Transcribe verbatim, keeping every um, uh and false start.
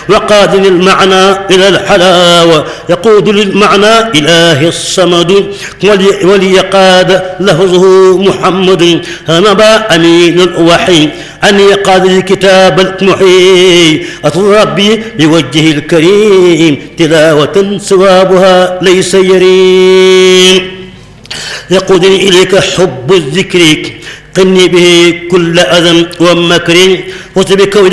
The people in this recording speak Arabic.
وقاد للمعنى إلى الحلاوة يقود للمعنى إله الصمد وليقاد لفظه محمد هنبا أمين الوحي أن يقاد الكتاب المحيي أطل ربي بوجهه الكريم تلاوة ثوابها ليس يريم يقودني إليك حب الذكر قني به كل أذى ومكر وتبكون